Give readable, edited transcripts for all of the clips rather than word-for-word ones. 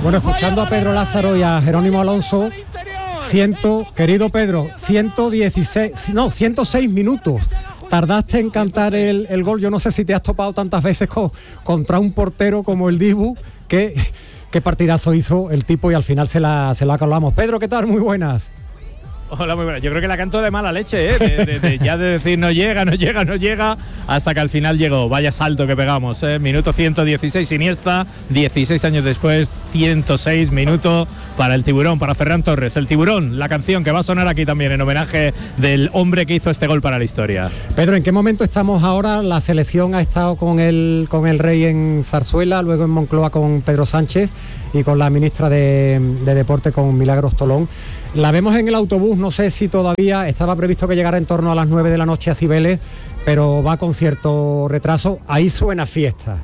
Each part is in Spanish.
Bueno, escuchando a Pedro Lázaro y a Jerónimo Alonso, querido Pedro, 106 minutos tardaste en cantar el gol. Yo no sé si te has topado tantas veces contra un portero como el Dibu, qué partidazo hizo el tipo y al final se la colamos. Pedro, ¿qué tal? Muy buenas. Hola, muy buena. Yo creo que la canto de mala leche, ¿eh? Ya de decir no llega, hasta que al final llegó. Vaya salto que pegamos, ¿eh? Minuto 116 Iniesta, 16 años después, 106 minutos para el Tiburón, para Ferran Torres. El Tiburón, la canción que va a sonar aquí también en homenaje del hombre que hizo este gol para la historia. Pedro, ¿en qué momento estamos ahora? La selección ha estado con el Rey en Zarzuela, luego en Moncloa con Pedro Sánchez y con la ministra de Deporte, con Milagros Tolón. La vemos en el autobús, no sé si todavía estaba previsto que llegara en torno a las 9 de la noche a Cibeles, pero va con cierto retraso. Ahí suena fiesta.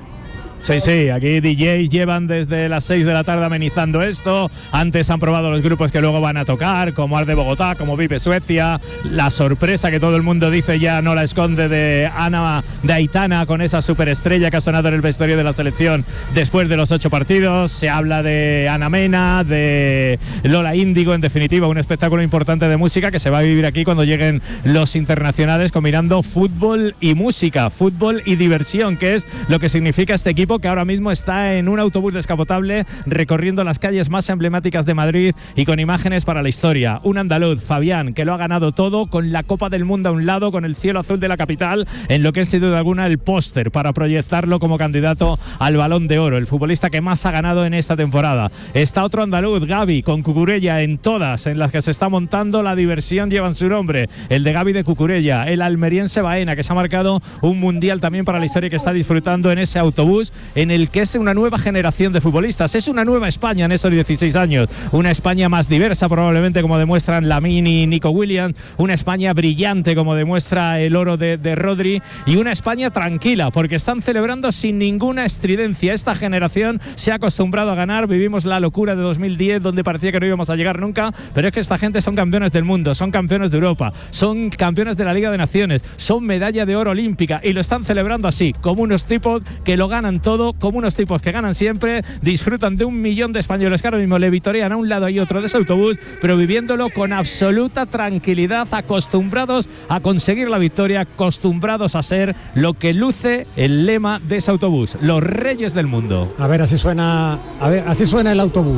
Sí, aquí DJs llevan desde las 6 de la tarde amenizando esto. Antes han probado los grupos que luego van a tocar, como Arde Bogotá, como Vive Suecia. La sorpresa que todo el mundo dice ya no la esconde de Aitana, con esa superestrella que ha sonado en el vestuario de la selección después de los 8 partidos. Se habla de Ana Mena, de Lola Índigo, en definitiva un espectáculo importante de música que se va a vivir aquí cuando lleguen los internacionales, combinando fútbol y música, fútbol y diversión, que es lo que significa este equipo, que ahora mismo está en un autobús descapotable recorriendo las calles más emblemáticas de Madrid y con imágenes para la historia. Un andaluz, Fabián, que lo ha ganado todo, con la Copa del Mundo a un lado, con el cielo azul de la capital, en lo que es sin duda alguna el póster para proyectarlo como candidato al Balón de Oro, el futbolista que más ha ganado en esta temporada. Está otro andaluz, Gavi, con Cucurella en todas en las que se está montando la diversión llevan su nombre, el de Gavi de Cucurella, el almeriense Baena, que se ha marcado un mundial también para la historia, que está disfrutando en ese autobús en el que es una nueva generación de futbolistas. Es una nueva España en esos 16 años, una España más diversa probablemente, como demuestran Lamine y Nico Williams, una España brillante como demuestra el oro de Rodri, y una España tranquila porque están celebrando sin ninguna estridencia. Esta generación se ha acostumbrado a ganar. Vivimos la locura de 2010 donde parecía que no íbamos a llegar nunca, pero es que esta gente son campeones del mundo, son campeones de Europa, son campeones de la Liga de Naciones, son medalla de oro olímpica, y lo están celebrando así, como unos tipos que lo ganan todo, como unos tipos que ganan siempre, disfrutan de 1 millón de españoles que ahora mismo le vitorean a un lado y otro de ese autobús, pero viviéndolo con absoluta tranquilidad, acostumbrados a conseguir la victoria, acostumbrados a ser lo que luce el lema de ese autobús, los reyes del mundo. A ver, así suena el autobús.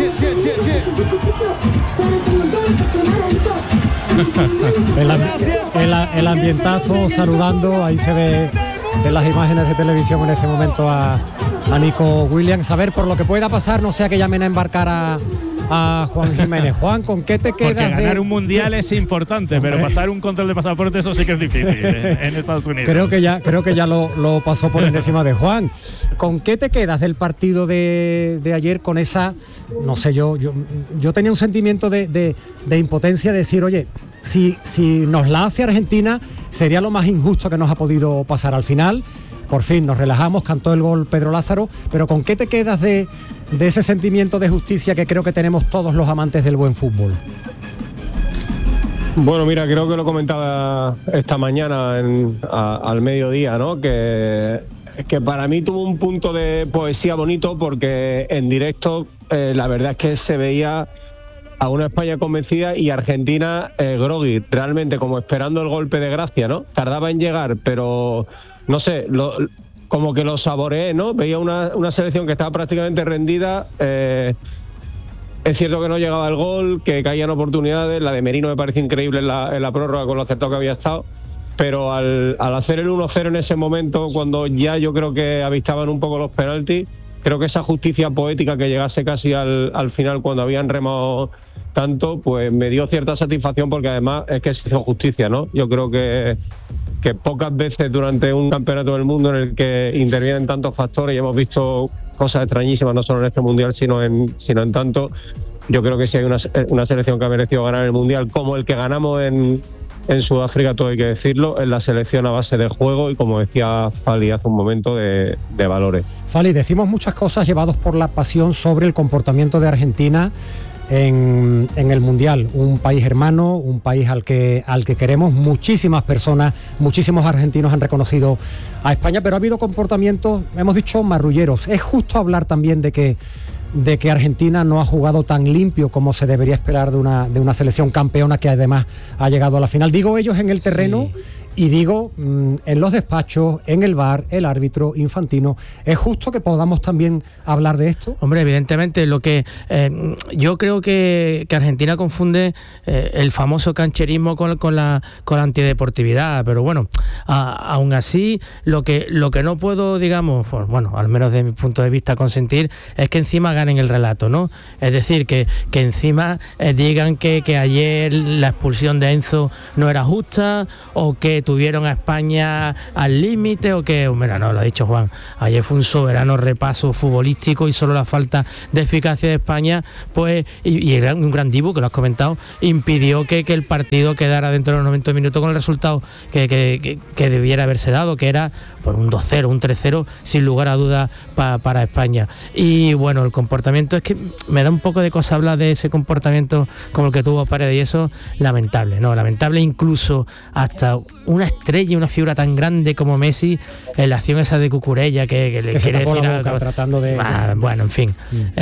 El ambientazo saludando, ahí se ve en las imágenes de televisión en este momento a Nico Williams. A ver, por lo que pueda pasar, no sea que llamen a embarcar a Juan Jiménez. Juan, ¿con qué te quedas? Porque ganar un mundial es importante, pero pasar un control de pasaporte, eso sí que es difícil en Estados Unidos. Creo que ya lo pasó por enésima vez. Juan, ¿con qué te quedas del partido de ayer con esa, no sé, yo tenía un sentimiento de impotencia, de decir, oye, si nos la hace Argentina, sería lo más injusto que nos ha podido pasar. Al final, por fin nos relajamos, cantó el gol Pedro Lázaro, pero ¿con qué te quedas de ese sentimiento de justicia que creo que tenemos todos los amantes del buen fútbol? Bueno, mira, creo que lo comentaba esta mañana al mediodía, ¿no? Que para mí tuvo un punto de poesía bonito, porque en directo la verdad es que se veía a una España convencida y Argentina groggy, realmente como esperando el golpe de gracia, ¿no? Tardaba en llegar, pero no sé, como que lo saboreé, ¿no? Veía una selección que estaba prácticamente rendida. Es cierto que no llegaba el gol, que caían oportunidades. La de Merino me parece increíble en la prórroga con lo acertado que había estado. Pero al hacer el 1-0 en ese momento, cuando ya yo creo que avistaban un poco los penaltis, creo que esa justicia poética que llegase casi al final cuando habían remado tanto, pues me dio cierta satisfacción, porque además es que se hizo justicia, ¿no? Yo creo que pocas veces durante un campeonato del mundo en el que intervienen tantos factores, y hemos visto cosas extrañísimas, no solo en este mundial, sino en tanto, yo creo que si hay una selección que ha merecido ganar el mundial, como el que ganamos en Sudáfrica, todo hay que decirlo, es la selección a base de juego y, como decía Fali hace un momento, de valores. Fali, decimos muchas cosas llevados por la pasión sobre el comportamiento de Argentina en el Mundial, un país hermano, un país al que queremos. Muchísimas personas, muchísimos argentinos han reconocido a España, pero ha habido comportamientos, hemos dicho, marrulleros. Es justo hablar también de que de que Argentina no ha jugado tan limpio como se debería esperar de una selección campeona que además ha llegado a la final. Digo ellos en el terreno. Sí. Y digo, en los despachos, en el VAR, el árbitro, Infantino, ¿es justo que podamos también hablar de esto? Hombre, evidentemente, lo que yo creo que Argentina confunde el famoso cancherismo con la antideportividad, pero bueno, aún así, lo que no puedo, digamos, bueno, al menos de mi punto de vista, consentir, es que encima ganen el relato, ¿no? Es decir, que encima digan que ayer la expulsión de Enzo no era justa, o que tuvieron a España al límite, o que, mira, no, lo ha dicho Juan, ayer fue un soberano repaso futbolístico y solo la falta de eficacia de España, pues, y un gran dibu, que lo has comentado, impidió que el partido quedara dentro de los 90 minutos con el resultado que debiera haberse dado, que era pues un 2-0, un 3-0, sin lugar a dudas para España. Y bueno, el comportamiento, es que me da un poco de cosa hablar de ese comportamiento como el que tuvo Paredes, y eso, lamentable, ¿no? Lamentable, incluso hasta una estrella y una figura tan grande como Messi, en la acción esa de Cucurella, que le quiere decir algo, tratando de... bueno, en fin.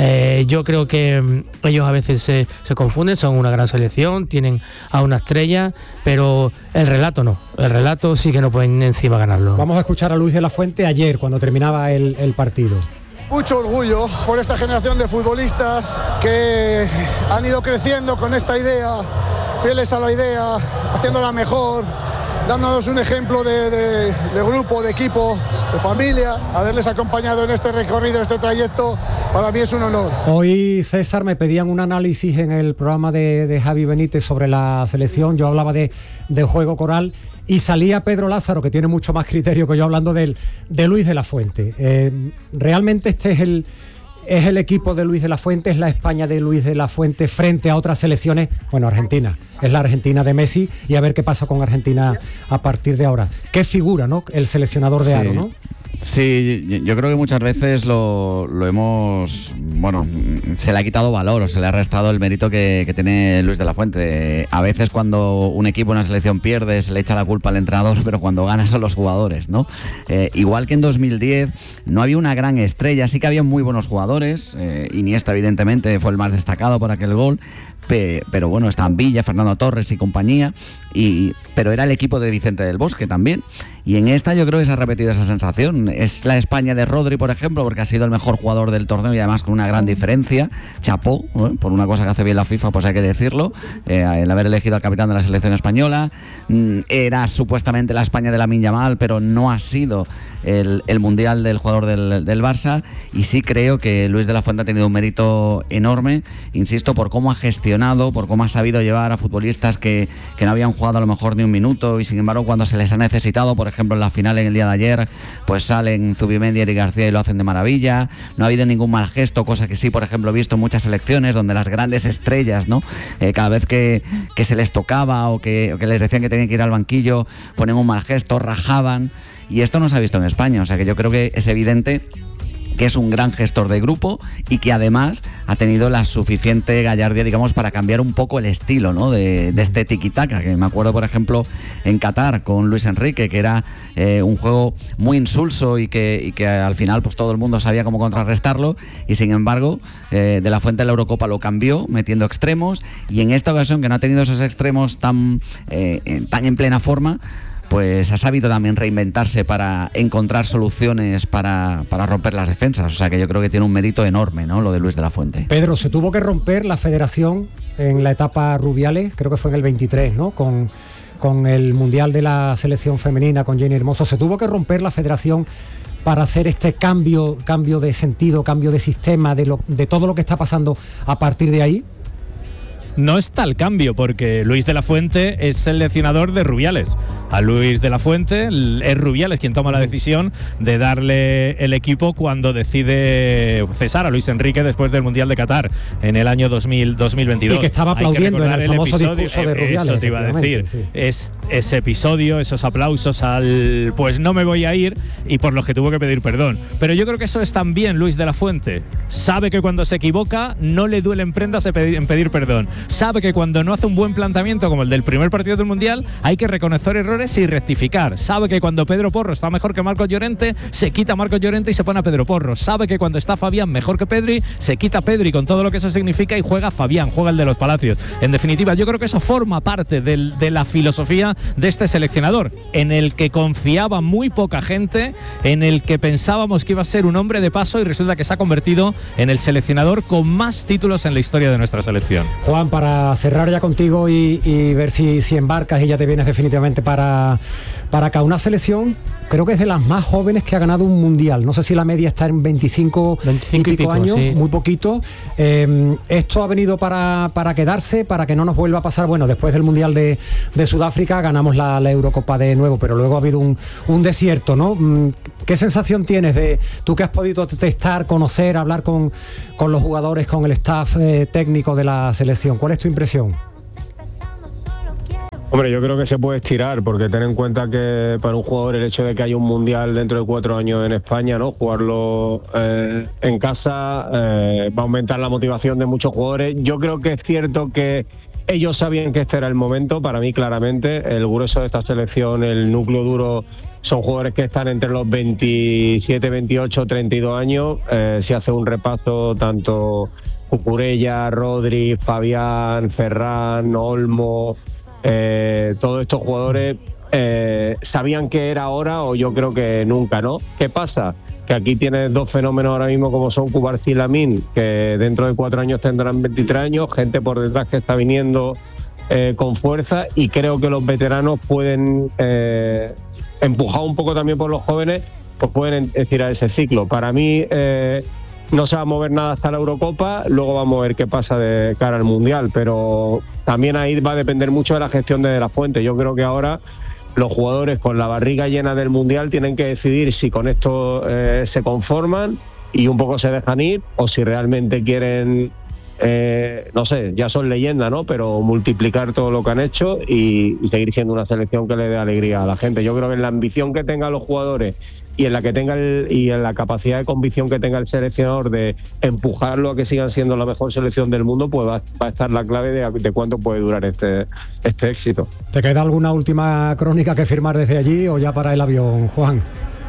Yo creo que ellos a veces se confunden, son una gran selección, tienen a una estrella, pero el relato no. El relato sí que no pueden encima ganarlo. Vamos a escuchar a Luis de la Fuente ayer, cuando terminaba el partido. Mucho orgullo por esta generación de futbolistas que han ido creciendo con esta idea, fieles a la idea, haciéndola mejor, dándonos un ejemplo de grupo, de equipo, de familia. Haberles acompañado en este recorrido, en este trayecto, para mí es un honor. Hoy, César, me pedían un análisis en el programa de Javi Benítez sobre la selección. Yo hablaba de juego coral y salía Pedro Lázaro, que tiene mucho más criterio que yo, hablando de Luis de la Fuente. Realmente este es el equipo de Luis de la Fuente, es la España de Luis de la Fuente frente a otras selecciones. Bueno, Argentina, es la Argentina de Messi, y a ver qué pasa con Argentina a partir de ahora. Qué figura, ¿no? El seleccionador de aro, ¿no? Sí, yo creo que muchas veces lo hemos... Bueno, se le ha quitado valor o se le ha restado el mérito que tiene Luis de la Fuente. A veces cuando un equipo, una selección pierde, se le echa la culpa al entrenador, pero cuando gana son los jugadores, ¿no? Igual que en 2010 no había una gran estrella, sí que había muy buenos jugadores. Iniesta, evidentemente, fue el más destacado por aquel gol, pero bueno, estaban Villa, Fernando Torres y compañía, pero era el equipo de Vicente del Bosque también. Y en esta yo creo que se ha repetido esa sensación. Es la España de Rodri, por ejemplo, porque ha sido el mejor jugador del torneo y además con una gran diferencia. Chapó, por una cosa que hace bien la FIFA, pues hay que decirlo, el haber elegido al capitán de la selección española. Era supuestamente la España de Lamine Yamal, pero no ha sido el mundial del jugador del Barça, y sí creo que Luis de la Fuente ha tenido un mérito enorme, insisto, por cómo ha gestionado, por cómo ha sabido llevar a futbolistas que no habían jugado a lo mejor ni un minuto, y sin embargo cuando se les ha necesitado, por ejemplo en la final en el día de ayer, pues salen Zubimendi y Eric García y lo hacen de maravilla. No ha habido ningún mal gesto, cosa que sí, por ejemplo, he visto en muchas selecciones donde las grandes estrellas, ¿no? Cada vez que se les tocaba o que les decían que tenían que ir al banquillo, ponen un mal gesto, rajaban, y esto no se ha visto en España. O sea que yo creo que es evidente que es un gran gestor de grupo y que además ha tenido la suficiente gallardía, digamos, para cambiar un poco el estilo, ¿no? de este tiki-taka, que me acuerdo, por ejemplo, en Qatar con Luis Enrique, que era un juego muy insulso y que al final pues todo el mundo sabía cómo contrarrestarlo, y sin embargo de la Fuente en la Eurocopa lo cambió metiendo extremos, y en esta ocasión, que no ha tenido esos extremos tan en plena forma, pues ha sabido también reinventarse para encontrar soluciones para romper las defensas. O sea que yo creo que tiene un mérito enorme, ¿no? Lo de Luis de la Fuente. Pedro, se tuvo que romper la federación en la etapa Rubiales, creo que fue en el 23, ¿no? Con el Mundial de la Selección Femenina, con Jenny Hermoso. Se tuvo que romper la federación para hacer este cambio de sentido, cambio de sistema, de todo lo que está pasando a partir de ahí. No está el cambio, porque Luis de la Fuente es seleccionador de Rubiales. A Luis de la Fuente es Rubiales quien toma la decisión de darle el equipo cuando decide cesar a Luis Enrique después del Mundial de Qatar en el año 2022. Y que estaba aplaudiendo en el famoso discurso de Rubiales. Eso te iba a decir. Sí. Es ese episodio, esos aplausos al pues no me voy a ir, y por los que tuvo que pedir perdón. Pero yo creo que eso es también Luis de la Fuente. Sabe que cuando se equivoca no le duele en prendas en pedir perdón. sabe que cuando no hace un buen planteamiento como el del primer partido del Mundial, hay que reconocer errores y rectificar. Sabe que cuando Pedro Porro está mejor que Marcos Llorente, se quita a Marcos Llorente y se pone a Pedro Porro. Sabe que cuando está Fabián mejor que Pedri, se quita a Pedri con todo lo que eso significa y juega Fabián, juega el de los Palacios. En definitiva, yo creo que eso forma parte de la filosofía de este seleccionador, en el que confiaba muy poca gente, en el que pensábamos que iba a ser un hombre de paso y resulta que se ha convertido en el seleccionador con más títulos en la historia de nuestra selección. Juan, para cerrar ya contigo y ver si embarcas y ya te vienes definitivamente para acá, una selección creo que es de las más jóvenes que ha ganado un mundial. No sé si la media está en 25 y pico años, sí. Muy poquito. Esto ha venido para quedarse, para que no nos vuelva a pasar. Bueno, después del mundial de Sudáfrica ganamos la Eurocopa de nuevo, pero luego ha habido un desierto, ¿no? ¿Qué sensación tienes de tú que has podido testar, conocer, hablar con los jugadores, con el staff técnico de la selección? ¿Cuál es tu impresión? Hombre, yo creo que se puede estirar, porque ten en cuenta que para un jugador el hecho de que haya un mundial dentro de 4 años en España, ¿no? Jugarlo en casa va a aumentar la motivación de muchos jugadores. Yo creo que es cierto que ellos sabían que este era el momento. Para mí, claramente, el grueso de esta selección, el núcleo duro, son jugadores que están entre los 27, 28, 32 años. Si hace un repaso, tanto Cucurella, Rodri, Fabián, Ferran, Olmo... todos estos jugadores sabían que era ahora, o yo creo que nunca, ¿no? ¿Qué pasa? Que aquí tienes dos fenómenos ahora mismo como son Cubarsí y Lamine, que dentro de 4 años tendrán 23 años, gente por detrás que está viniendo con fuerza, y creo que los veteranos pueden, empujar un poco también por los jóvenes, pues pueden estirar ese ciclo. Para mí no se va a mover nada hasta la Eurocopa, luego vamos a ver qué pasa de cara al Mundial, pero también ahí va a depender mucho de la gestión de la Fuente. Yo creo que ahora los jugadores con la barriga llena del Mundial tienen que decidir si con esto se conforman y un poco se dejan ir, o si realmente quieren, no sé, ya son leyendas, ¿no? Pero multiplicar todo lo que han hecho y seguir siendo una selección que le dé alegría a la gente. Yo creo que en la ambición que tengan los jugadores y en la que tenga y en la capacidad de convicción que tenga el seleccionador de empujarlo a que sigan siendo la mejor selección del mundo, pues va a estar la clave de cuánto puede durar este éxito. ¿Te queda alguna última crónica que firmar desde allí o ya para el avión, Juan?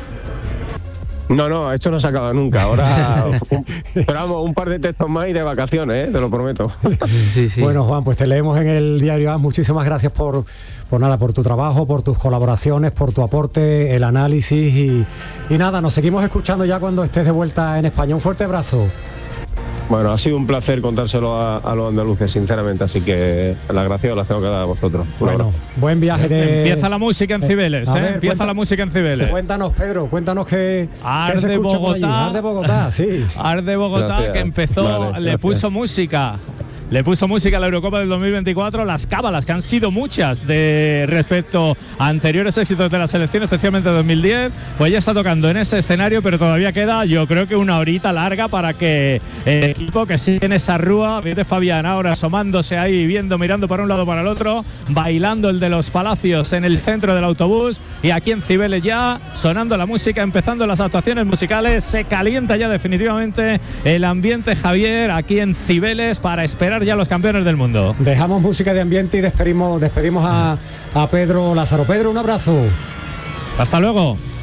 No, esto no se acaba nunca. Ahora, pero vamos, un par de textos más y de vacaciones, te lo prometo. Sí. Bueno, Juan, pues te leemos en el diario AS. Muchísimas gracias por tu trabajo, por tus colaboraciones, por tu aporte, el análisis y nada, nos seguimos escuchando ya cuando estés de vuelta en España. Un fuerte abrazo. Bueno, ha sido un placer contárselo a los andaluces, sinceramente, así que las gracias las tengo que dar a vosotros. Bueno, buen viaje Empieza la música en Cibeles, empieza la música en Cibeles. Cuéntanos, Pedro, que Ars de Bogotá. Ars de Bogotá, sí. Ars de Bogotá, gracias. Que empezó, le puso música a la Eurocopa del 2024, las cábalas, que han sido muchas respecto a anteriores éxitos de la selección, especialmente 2010, pues ya está tocando en ese escenario, pero todavía queda, yo creo que una horita larga para que el equipo que sigue en esa rúa, viene Fabián ahora asomándose ahí, mirando para un lado para el otro, bailando el de los Palacios en el centro del autobús, y aquí en Cibeles ya sonando la música, empezando las actuaciones musicales, se calienta ya definitivamente el ambiente, Javier, aquí en Cibeles para esperar ya los campeones del mundo. Dejamos música de ambiente y despedimos a Pedro Lázaro. Pedro, un abrazo. Hasta luego.